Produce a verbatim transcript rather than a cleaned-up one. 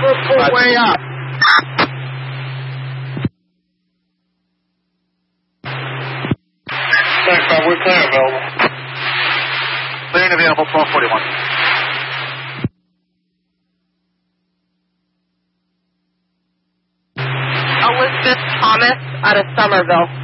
We'll pull way up. Thanks, Bob. We're clear available. Clearing available, twelve forty-one. Elizabeth Thomas out of Somerville.